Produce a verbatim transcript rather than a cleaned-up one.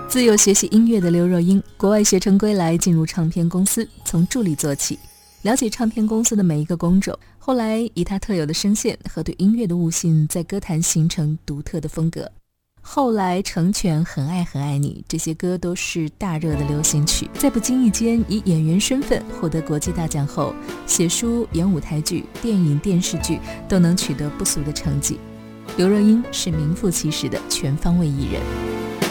自幼学习音乐的刘若英，国外学成归来，进入唱片公司，从助理做起，了解唱片公司的每一个工种。后来以她特有的声线和对音乐的悟性，在歌坛形成独特的风格。后来成全很爱很爱你，这些歌都是大热的流行曲。在不经意间以演员身份获得国际大奖后，写书、演舞台剧、电影、电视剧都能取得不俗的成绩。刘若英是名副其实的全方位艺人。